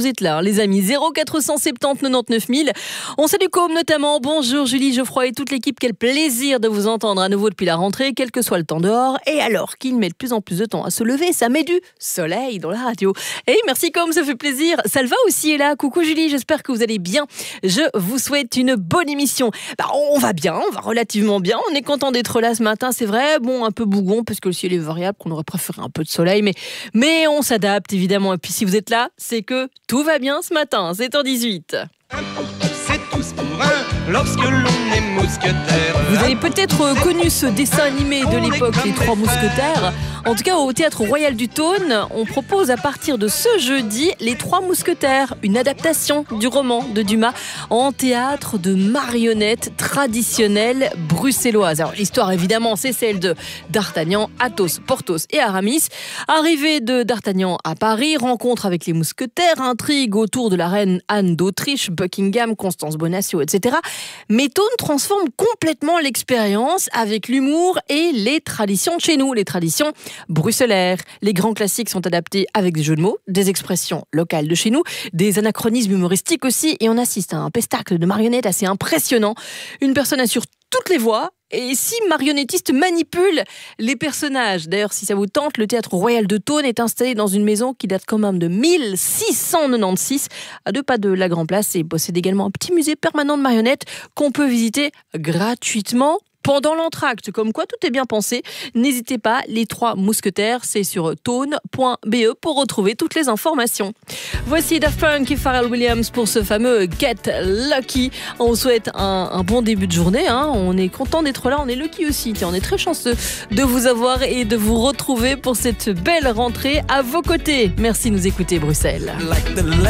vous êtes là, les amis. 0470 99 000. On salue Com notamment. Bonjour Julie, Geoffroy et toute l'équipe. Quel plaisir de vous entendre à nouveau depuis la rentrée, quel que soit le temps dehors. Et alors qu'il met de plus en plus de temps à se lever, ça met du soleil dans la radio. Et merci Com, ça fait plaisir. Salva aussi est là. Coucou Julie, j'espère que vous allez bien. Je vous souhaite une bonne émission. On va bien, on va relativement bien. On est content d'être là ce matin, c'est vrai. Bon, un peu bougon parce que le ciel est variable, qu'on aurait préféré un peu de soleil, mais on s'adapte évidemment. Et puis si vous êtes là, c'est que tout va bien ce matin. C'est en 18. C'est tous pour un lorsque l'on est mousquetaire. Vous avez peut-être connu ce dessin animé de l'époque, Les Trois Mousquetaires. En tout cas, au Théâtre Royal du Thône, on propose à partir de ce jeudi Les Trois Mousquetaires, une adaptation du roman de Dumas en théâtre de marionnettes traditionnelles bruxelloises. Alors l'histoire évidemment, c'est celle de D'Artagnan, Athos, Porthos et Aramis. Arrivée de D'Artagnan à Paris, rencontre avec les mousquetaires, intrigue autour de la reine Anne d'Autriche, Buckingham, Constance Bonacieux, etc. Mais Thône transforme complètement l'expérience avec l'humour et les traditions de chez nous, les traditions bruxellaires. Les grands classiques sont adaptés avec des jeux de mots, des expressions locales de chez nous, des anachronismes humoristiques aussi, et on assiste à un pestacle de marionnettes assez impressionnant. Une personne assure toutes les voix, et 6 marionnettistes manipulent les personnages. D'ailleurs, si ça vous tente, le Théâtre Royal de Thône est installé dans une maison qui date quand même de 1696, à 2 pas de la Grand Place, et possède également un petit musée permanent de marionnettes qu'on peut visiter gratuitement pendant l'entracte. Comme quoi, tout est bien pensé. N'hésitez pas, Les Trois Mousquetaires, c'est sur thône.be pour retrouver toutes les informations. Voici Daft Punk et Pharrell Williams pour ce fameux Get Lucky. On vous souhaite un bon début de journée. On est content d'être là, on est lucky aussi. On est très chanceux de vous avoir et de vous retrouver pour cette belle rentrée à vos côtés. Merci de nous écouter, Bruxelles.